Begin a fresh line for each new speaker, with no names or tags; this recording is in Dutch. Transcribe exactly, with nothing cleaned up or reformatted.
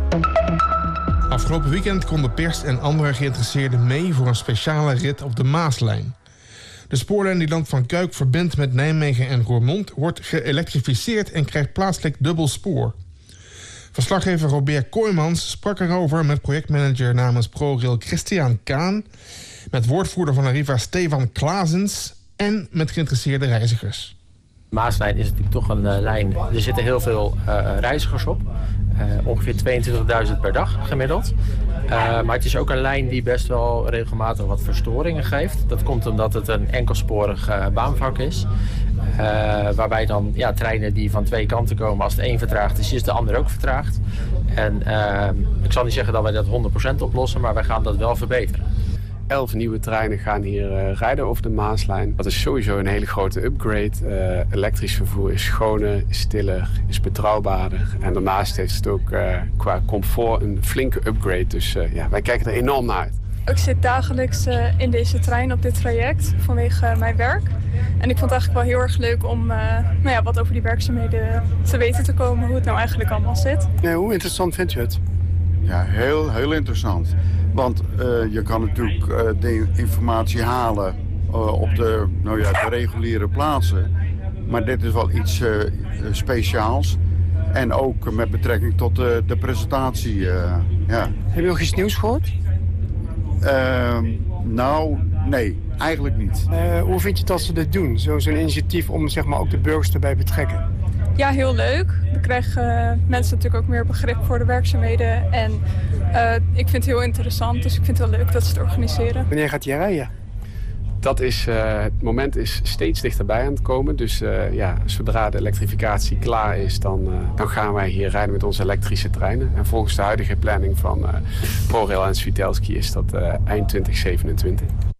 Afgelopen weekend konden pers en andere geïnteresseerden mee voor een speciale rit op de Maaslijn. De spoorlijn die Land van Kuik verbindt met Nijmegen en Roermond wordt geëlektrificeerd en krijgt plaatselijk dubbel spoor. Verslaggever Robert Kooijmans sprak erover met projectmanager namens ProRail Christian Kaan, met woordvoerder van Arriva Stefan Klaasens en met geïnteresseerde reizigers.
Maaslijn is natuurlijk toch een uh, lijn. Er zitten heel veel uh, reizigers op. Uh, ongeveer tweeëntwintigduizend per dag gemiddeld. Uh, maar het is ook een lijn die best wel regelmatig wat verstoringen geeft. Dat komt omdat het een enkelsporig uh, baanvak is. Uh, waarbij dan ja, treinen die van twee kanten komen, als de een vertraagd is, is de ander ook vertraagd. En uh, ik zal niet zeggen dat wij dat honderd procent oplossen, maar wij gaan dat wel verbeteren.
Elf nieuwe treinen gaan hier uh, rijden over de Maaslijn. Dat is sowieso een hele grote upgrade. Uh, elektrisch vervoer is schoner, is stiller, is betrouwbaarder. En daarnaast heeft het ook uh, qua comfort een flinke upgrade. Dus uh, ja, wij kijken er enorm naar uit.
Ik zit dagelijks uh, in deze trein op dit traject vanwege uh, mijn werk. En ik vond het eigenlijk wel heel erg leuk om uh, nou ja, wat over die werkzaamheden te weten te komen. Hoe het nou eigenlijk allemaal zit.
Ja, hoe interessant vind je het?
Ja, heel, heel interessant. Want uh, je kan natuurlijk uh, de informatie halen uh, op de, nou ja, de reguliere plaatsen. Maar dit is wel iets uh, speciaals. En ook met betrekking tot uh, de presentatie. Uh, ja.
Heb je nog iets nieuws gehoord?
Uh, nou, nee, eigenlijk niet.
Uh, hoe vind je dat ze dit doen? Zo, zo'n initiatief om zeg maar, ook de burgers erbij te betrekken?
Ja, heel leuk. Dan krijgen uh, mensen natuurlijk ook meer begrip voor de werkzaamheden. En uh, ik vind het heel interessant, dus ik vind het wel leuk dat ze het organiseren.
Wanneer gaat jij rijden?
Dat is, uh, het moment is steeds dichterbij aan het komen. Dus uh, ja, zodra de elektrificatie klaar is, dan, uh, dan gaan wij hier rijden met onze elektrische treinen. En volgens de huidige planning van uh, ProRail en Switelski is dat uh, eind twintig zevenentwintig.